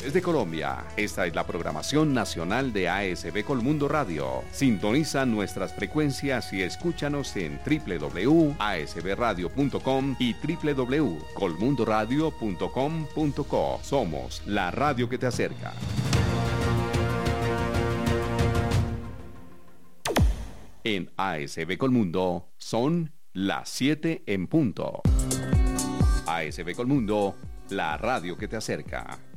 Desde Colombia, esta es la programación nacional de ASB Colmundo Radio. Sintoniza nuestras frecuencias y escúchanos en www.asbradio.com y www.colmundoradio.com.co. Somos la radio que te acerca. En ASB Colmundo son las 7 en punto. ASB Colmundo, la radio que te acerca.